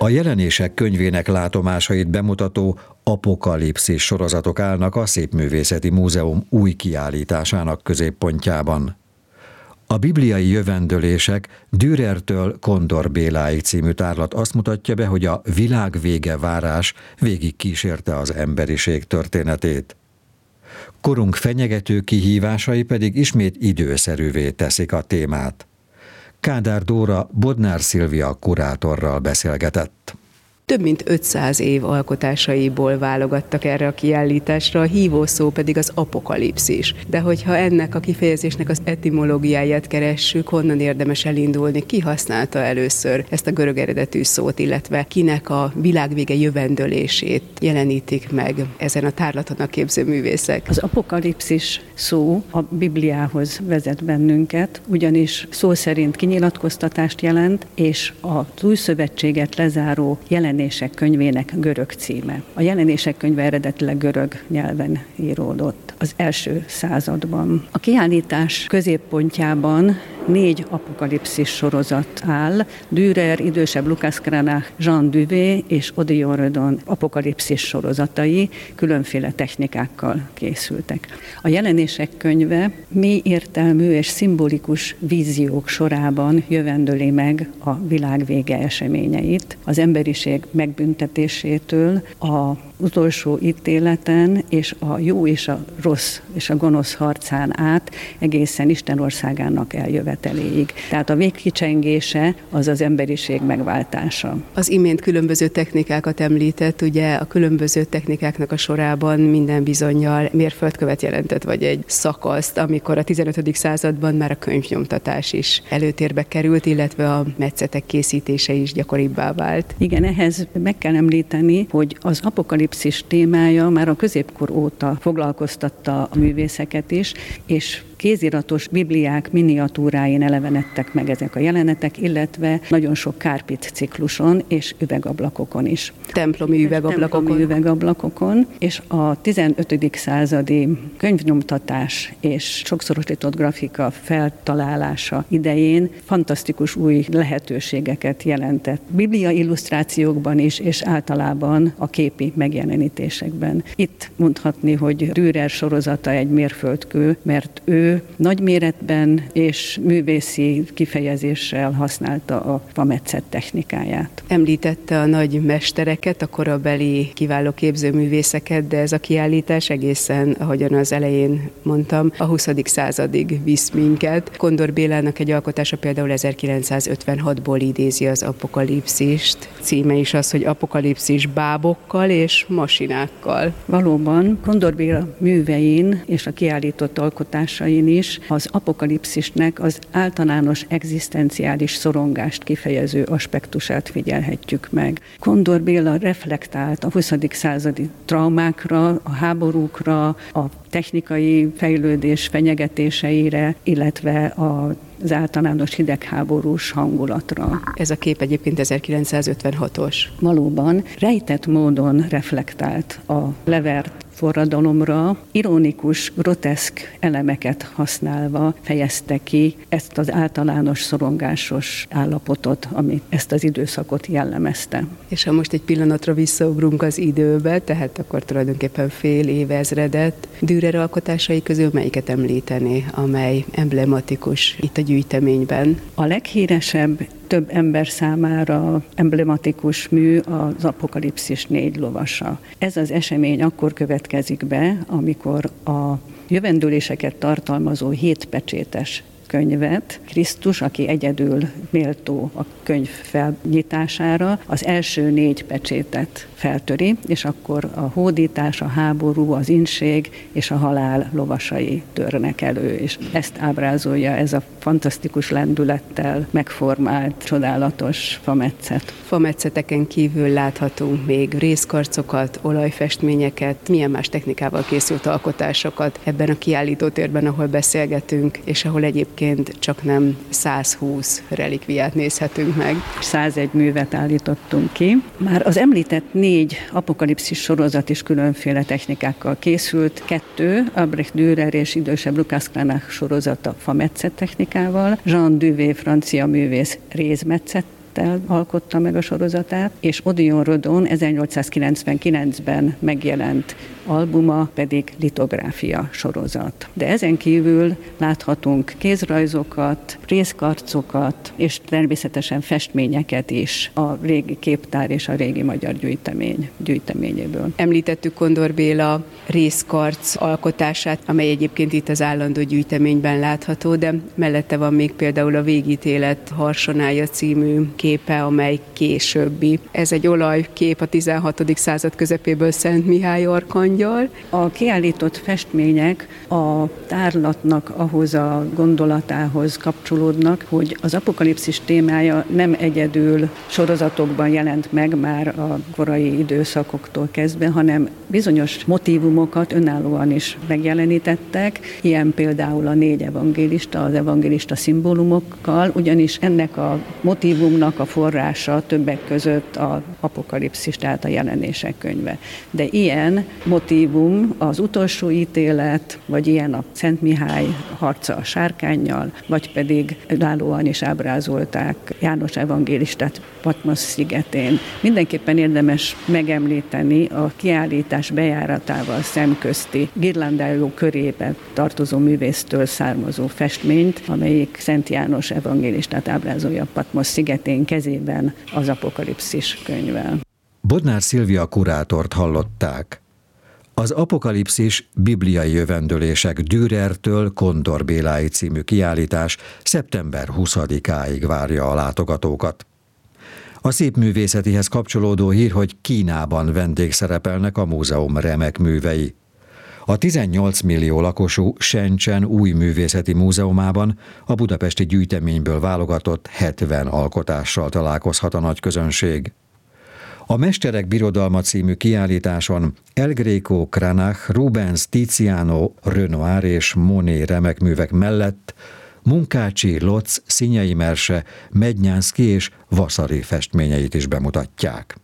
A Jelenések könyvének látomásait bemutató apokalipszis sorozatok állnak a Szépművészeti Múzeum új kiállításának középpontjában. A bibliai jövendőlések Dürertől Kondor Béláig című tárlat azt mutatja be, hogy a világvége várás végig kísérte az emberiség történetét. Korunk fenyegető kihívásai pedig ismét időszerűvé teszik a témát. Kádár Dóra Bodnár Szilvia kurátorral beszélgetett. Több mint 500 év alkotásaiból válogattak erre a kiállításra, a hívószó pedig az apokalipszis. De hogyha ennek a kifejezésnek az etimológiáját keressük, honnan érdemes elindulni, ki használta először ezt a görög eredetű szót, illetve kinek a világvége jövendőlését jelenítik meg ezen a tárlaton a képzőművészek? Az apokalipszis szó a Bibliához vezet bennünket, ugyanis szó szerint kinyilatkoztatást jelent, és az új szövetséget lezáró Jelenések könyvének görög címe. A Jelenések könyve eredetileg görög nyelven íródott az első században. A kiállítás középpontjában 4 apokalipszis sorozat áll. Dürer, idősebb Lucas Cranach, Jean Duvé és Odilon Redon apokalipszis sorozatai különféle technikákkal készültek. A Jelenések könyve mély értelmű és szimbolikus víziók sorában jövendöli meg a világ vége eseményeit, az emberiség megbüntetésétől, az utolsó ítéleten és a jó és a rossz és a gonosz harcán át egészen Isten országának eljöveteléig. Tehát a végkicsengése az az emberiség megváltása. Az imént különböző technikákat említett, ugye a különböző technikáknak a sorában minden bizonnyal mérföldkövet jelentett, vagy egy szakaszt, amikor a 15. században már a könyvnyomtatás is előtérbe került, illetve a metszetek készítése is gyakoribbá vált. Igen, ehhez meg kell említeni, hogy az apokalipszis témája már a középkor óta foglalkoztatta a művészeket is, és kéziratos bibliák miniatúráin elevenedtek meg ezek a jelenetek, illetve nagyon sok kárpit cikluson és üvegablakokon is. Templomi üvegablakokon, és a 15. századi könyvnyomtatás és sokszorosított grafika feltalálása idején fantasztikus új lehetőségeket jelentett. Biblia illusztrációkban is, és általában a képi megjelenítésekben. Itt mondhatni, hogy Dürer sorozata egy mérföldkő, mert ő nagy méretben és művészi kifejezéssel használta a fametszet technikáját. Említette a nagy mestereket, a korabeli kiváló képzőművészeket, de ez a kiállítás egészen, ahogyan az elején mondtam, a 20. századig visz minket. Kondor Bélának egy alkotása például 1956-ból idézi az apokalipszist. Címe is az, hogy apokalipszis bábokkal és masinákkal. Valóban Kondor Béla művein és a kiállított alkotásain is az apokalipszisnek az általános egzisztenciális szorongást kifejező aspektusát figyelhetjük meg. Kondor Béla reflektált a 20. századi traumákra, a háborúkra, a technikai fejlődés fenyegetéseire, illetve az általános hidegháborús hangulatra. Ez a kép egyébként 1956-os. Valóban rejtett módon reflektált a levert forradalomra, ironikus, groteszk elemeket használva fejezte ki ezt az általános szorongásos állapotot, ami ezt az időszakot jellemezte. És ha most egy pillanatra visszaugrunk az időbe, tehát akkor tulajdonképpen fél évezredet, Dürer alkotásai közül melyiket említené, amely emblematikus itt a gyűjteményben? A leghíresebb, több ember számára emblematikus mű az Apokalipszis 4 lovasa. Ez az esemény akkor következik be, amikor a jövendőléseket tartalmazó 7 pecsétes könyvet, Krisztus, aki egyedül méltó a könyv felnyitására, az első 4 pecsétet feltöri, és akkor a hódítás, a háború, az inség és a halál lovasai törnek elő, és ezt ábrázolja ez a fantasztikus lendülettel megformált, csodálatos fametszet. Fametszeteken kívül láthatunk még rézkarcokat, olajfestményeket, milyen más technikával készült alkotásokat ebben a kiállítótérben, ahol beszélgetünk, és ahol egyébként csak nem 120 relikviát nézhetünk meg. 101 művet állítottunk ki. Már az említett 4 apokalipszis sorozat is különféle technikákkal készült. 2, Albrecht Dürer és idősebb Lucas Cranach sorozata fametszet technikával, Jean Duvé francia művész rézmetszet Esztergomlettel alkotta meg a sorozatát, és Odilon Rodon 1899-ben megjelent albuma pedig litográfia sorozat. De ezen kívül láthatunk kézrajzokat, részkarcokat, és természetesen festményeket is a régi képtár és a régi magyar gyűjteményéből. Említettük Kondor Béla részkarc alkotását, amely egyébként itt az állandó gyűjteményben látható, de mellette van még például a Végítélet harsonája című képe, amely későbbi. Ez egy olajkép a 16. század közepéből Szent Mihály arkangyal. A kiállított festmények a tárlatnak ahhoz a gondolatához kapcsolódnak, hogy az apokalipszis témája nem egyedül sorozatokban jelent meg már a korai időszakoktól kezdve, hanem bizonyos motívumokat önállóan is megjelenítettek, ilyen például a 4 evangélista, az evangélista szimbólumokkal, ugyanis ennek a motívumnak a forrása többek között az apokalipszis, tehát a jelenések könyve. De ilyen motívum az utolsó ítélet, vagy ilyen a Szent Mihály harca a sárkánnyal, vagy pedig önállóan is ábrázolták János evangélistát Patmos szigetén. Mindenképpen érdemes megemlíteni a kiállítás bejáratával szemközti girlandáló körébe tartozó művésztől származó festményt, amelyik Szent János evangélistát ábrázolja Patmos szigetén, kezében az apokalipszis könyvvel. Bodnár Szilvia kurátort hallották. Az Apokalipszis bibliai jövendőlések Dürertől Kondor Béláig című kiállítás szeptember 20-áig várja a látogatókat. A szépművészetihez kapcsolódó hír, hogy Kínában vendégszerepelnek a múzeum remek művei. A 18 millió lakosú Shenzhen Új Művészeti Múzeumában a budapesti gyűjteményből válogatott 70 alkotással találkozhat a nagy közönség. A Mesterek Birodalma című kiállításon El Greco, Cranach, Rubens, Tiziano, Renoir és Monet remekművek mellett Munkácsi, Lotz, Szinyei Merse, Mednyánszky és Vasari festményeit is bemutatják.